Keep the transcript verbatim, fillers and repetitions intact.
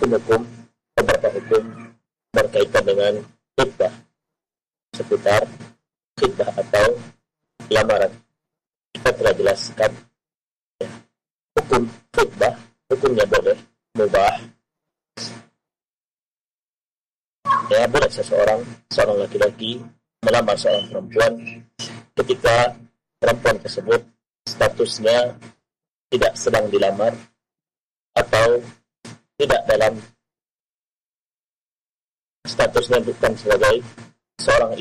hukum-hukum, beberapa hukum berkaitan dengan khitbah, seputar khitbah atau lamaran. Kita telah jelaskan ya, hukum khitbah, hukumnya boleh, mubah. Ya, boleh seseorang, seorang laki-laki melamar seorang perempuan ketika perempuan tersebut statusnya tidak sedang dilamar atau tidak dalam statusnya bukan sebagai seorang